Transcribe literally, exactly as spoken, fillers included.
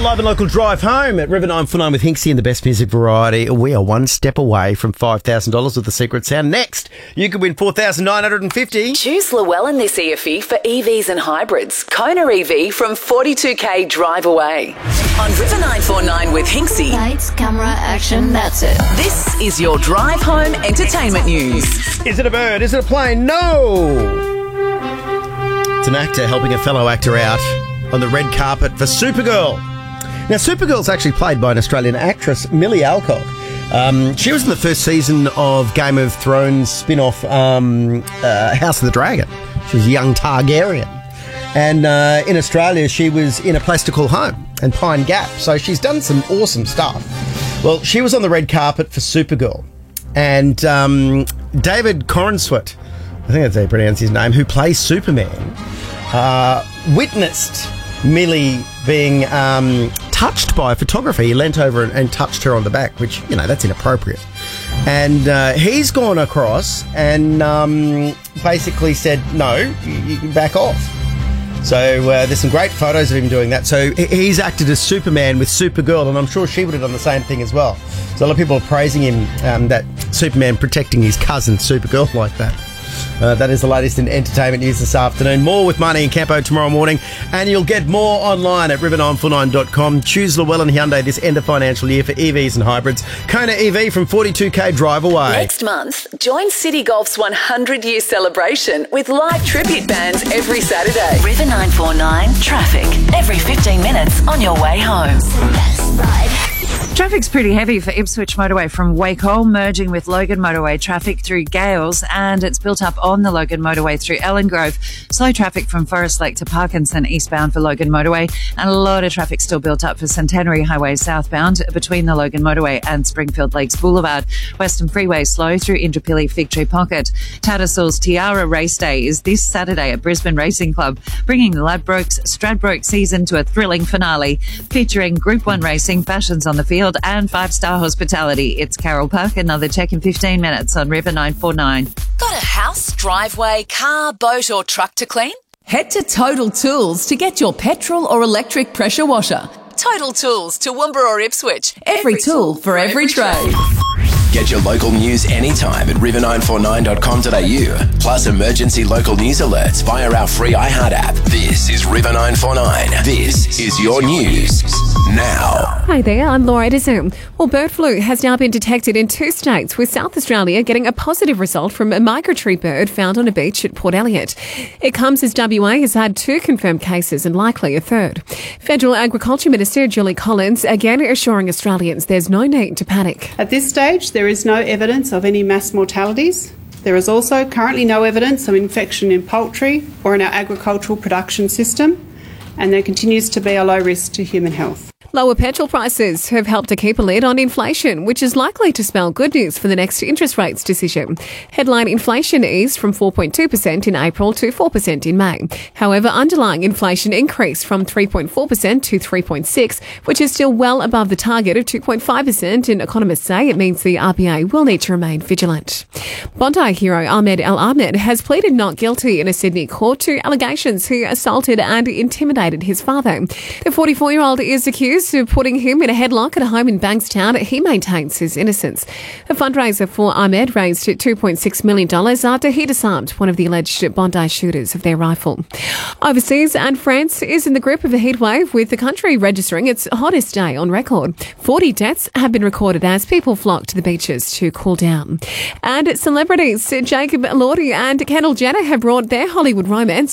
live and local drive home at River nine forty-nine with Hinksy and the best music variety. We are one step away from five thousand dollars with the secret sound. Next, you could win four thousand nine hundred fifty dollars. Choose Llewellyn this E F I for E Vs and hybrids. Kona E V from forty-two K drive away. On River nine forty-nine with Hinksy. Lights, camera, action, that's it. This is your drive home entertainment news. Is it a bird? Is it a plane? No! It's an actor helping a fellow actor out on the red carpet for Supergirl. Now, Supergirl's actually played by an Australian actress, Millie Alcock. Um, she was in the first season of Game of Thrones spin-off um, uh, House of the Dragon. She was a young Targaryen. And uh, in Australia, she was in A Place to Call Home and Pine Gap. So she's done some awesome stuff. Well, she was on the red carpet for Supergirl. And um, David Corenswet, I think that's how you pronounce his name, who plays Superman, uh, witnessed Millie being um, touched by a photographer. He leant over and, and touched her on the back, which, you know, that's inappropriate. And uh, he's gone across and um, basically said, no, you, you can back off. So uh, there's some great photos of him doing that. So he's acted as Superman with Supergirl, and I'm sure she would have done the same thing as well. So a lot of people are praising him, um, that Superman protecting his cousin Supergirl like that. Uh, that is the latest in entertainment news this afternoon. More with Money and Campo tomorrow morning, and you'll get more online at river nine forty-nine dot com. Choose Llewellyn Hyundai this end of financial year for E Vs and hybrids. Kona E V from forty-two K drive away. Next month, join City Golf's one hundred year celebration with live tribute bands every Saturday. River nine forty-nine traffic every fifteen minutes on your way home. Traffic's pretty heavy for Ipswich Motorway from Wakehole, merging with Logan Motorway traffic through Gales, and it's built up on the Logan Motorway through Ellen Grove. Slow traffic from Forest Lake to Parkinson eastbound for Logan Motorway, and a lot of traffic still built up for Centenary Highway southbound between the Logan Motorway and Springfield Lakes Boulevard. Western Freeway slow through Indooroopilly Fig Tree Pocket. Tattersalls Tiara Race Day is this Saturday at Brisbane Racing Club, bringing the Ladbrokes Stradbroke season to a thrilling finale, featuring Group one racing, fashions on the field, and five-star hospitality. It's Carol Park. Another check in fifteen minutes on River nine forty-nine. Got a house, driveway, car, boat or truck to clean? Head to Total Tools to get your petrol or electric pressure washer. Total Tools, Toowoomba or Ipswich. Every, every tool for every, every trade. Get your local news anytime at river nine forty-nine dot com dot a u. Plus emergency local news alerts via our free iHeart app. This is River nine forty-nine. This is your news now. Hi there, I'm Laura Edison. Well, bird flu has now been detected in two states, with South Australia getting a positive result from a migratory bird found on a beach at Port Elliot. It comes as W A has had two confirmed cases and likely a third. Federal Agriculture Minister Julie Collins again assuring Australians there's no need to panic. At this stage, there is no evidence of any mass mortalities. There is also currently no evidence of infection in poultry or in our agricultural production system, and there continues to be a low risk to human health. Lower petrol prices have helped to keep a lid on inflation, which is likely to spell good news for the next interest rates decision. Headline inflation eased from four point two percent in April to four percent in May. However, underlying inflation increased from three point four percent to three point six percent, which is still well above the target of two point five percent, and economists say it means the R B A will need to remain vigilant. Bondi hero Ahmed El Ahmed has pleaded not guilty in a Sydney court to allegations he assaulted and intimidated his father. The forty-four-year-old is accused of putting him in a headlock at a home in Bankstown. He maintains his innocence. A fundraiser for Ahmed raised two point six million dollars after he disarmed one of the alleged Bondi shooters of their rifle. Overseas, and France is in the grip of a heatwave, with the country registering its hottest day on record. forty deaths have been recorded as people flock to the beaches to cool down. And celebrities Jacob Elordi and Kendall Jenner have brought their Hollywood romance